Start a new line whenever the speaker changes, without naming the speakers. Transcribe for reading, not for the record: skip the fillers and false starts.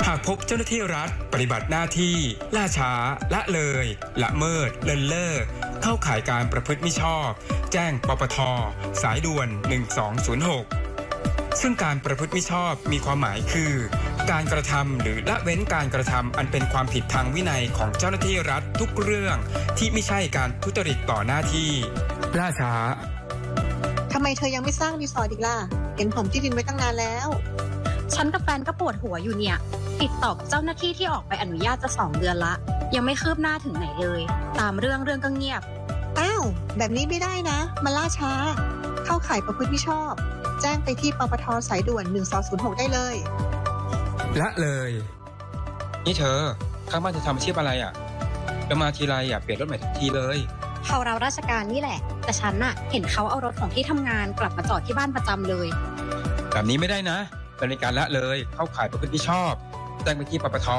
หากพบเจ้าหน้าที่รัฐปฏิบัติหน้าที่ล่าช้าละเลยละเมิดเลินเล่อเข้าข่ายการประพฤติมิชอบแจ้งปปท.สายด่วน1206ซึ่งการประพฤติมิชอบมีความหมายคือการกระทำหรือละเว้นการกระทำอันเป็นความผิดทางวินัยของเจ้าหน้าที่รัฐทุกเรื่องที่ไม่ใช่การทุจริตต่อหน้าที่ล่าช้า
ทำไมเธอยังไม่สร้างรีสอร์ทอีกล่ะเห็นผมที่ดินไว้ตั้งนานแล้ว
ฉันกับแฟนก็ปวดหัวอยู่เนี่ยติดต่อเจ้าหน้าที่ที่ออกไปอนุญาตจะ2 เดือนละยังไม่คืบหน้าถึงไหนเลยตามเรื่องก็เงียบ
อ้าวแบบนี้ไม่ได้นะมันล่าช้าเข้าข่ายประพฤติมิชอบแจ้งไปที่ปปท.สายด่วน1206ได้เลย
ละเลยนี่เธอข้างบ้านจะทำอาชีพอะไรอ่ะแล้วมาทีไรเปลี่ยนรถใหม่ทุกทีเลย
เขาเราราชการนี่แหละแต่ฉันน่ะเห็นเขาเอารถของที่ทำงานกลับมาจอดที่บ้านประจำเลย
แบบนี้ไม่ได้นะเป็นการละเลยเข้าข่ายประพฤติมิชอบแจ้งไปที่ปปท.